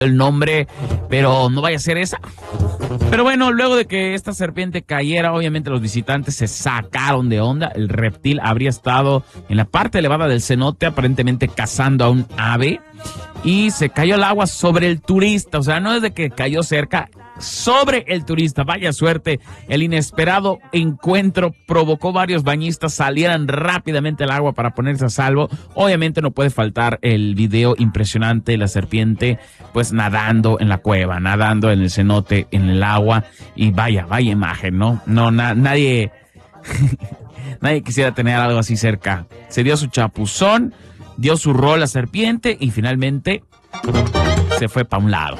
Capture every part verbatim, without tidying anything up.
el nombre, pero no vaya a ser esa. Pero bueno, luego de que esta serpiente cayera, obviamente los visitantes se sacaron de onda. El reptil habría estado en la parte elevada del cenote, aparentemente cazando a un ave, y se cayó al agua sobre el turista. O sea, no es de que cayó cerca, sobre el turista. Vaya suerte. El inesperado encuentro provocó varios bañistas salieran rápidamente al agua para ponerse a salvo. Obviamente no puede faltar el video impresionante de la serpiente pues nadando en la cueva, nadando en el cenote, en el agua. Y vaya, vaya imagen, ¿no? No, na- nadie nadie quisiera tener algo así cerca. Se dio su chapuzón, dio su rol la serpiente y finalmente se fue para un lado.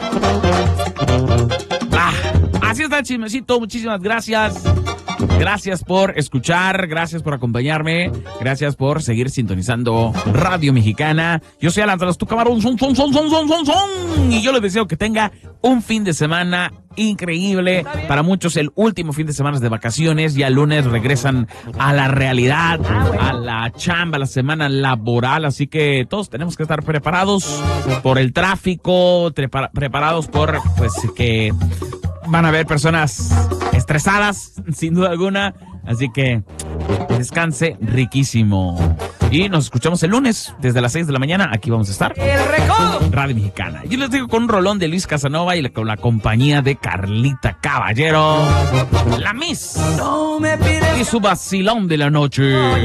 Ah, así está el chismecito. Muchísimas gracias. Gracias por escuchar, gracias por acompañarme, gracias por seguir sintonizando Radio Mexicana. Yo soy Alan Salas, tu camarón, son, son, son, son, son, son, son. Y yo les deseo que tenga un fin de semana increíble. Para muchos el último fin de semana de vacaciones. Ya el lunes regresan a la realidad, a la chamba, a la semana laboral. Así que todos tenemos que estar preparados por el tráfico, prepara- preparados por, pues, que van a haber personas estresadas, sin duda alguna. Así que descanse riquísimo. Y nos escuchamos el lunes desde las seis de la mañana. Aquí vamos a estar. El recodo. Radio Mexicana. Yo les digo con un rolón de Luis Casanova y la, con la compañía de Carlita Caballero. La Miss. No me pides Y su vacilón de la noche.